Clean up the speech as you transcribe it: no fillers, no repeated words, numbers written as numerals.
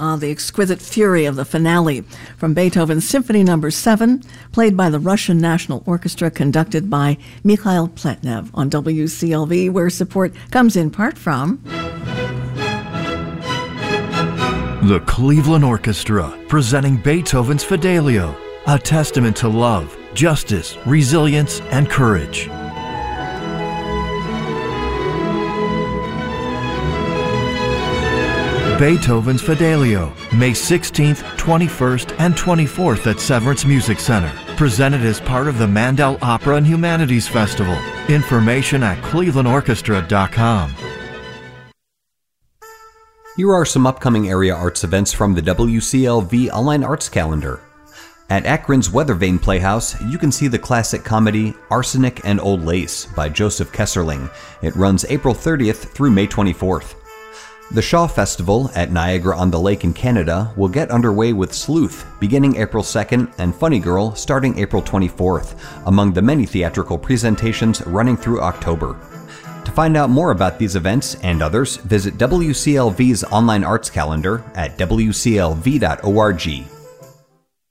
the exquisite fury of the finale from Beethoven's Symphony No. 7, played by the Russian National Orchestra, conducted by Mikhail Pletnev on WCLV, where support comes in part from the Cleveland Orchestra, presenting Beethoven's Fidelio, a testament to love, justice, resilience, and courage. Beethoven's Fidelio, May 16th, 21st, and 24th at Severance Music Center. Presented as part of the Mandel Opera and Humanities Festival. Information at clevelandorchestra.com. Here are some upcoming area arts events from the WCLV Online Arts Calendar. At Akron's Weathervane Playhouse, you can see the classic comedy Arsenic and Old Lace by Joseph Kesserling. It runs April 30th through May 24th. The Shaw Festival at Niagara-on-the-Lake in Canada will get underway with Sleuth beginning April 2nd and Funny Girl starting April 24th, among the many theatrical presentations running through October. To find out more about these events and others, visit WCLV's online arts calendar at wclv.org.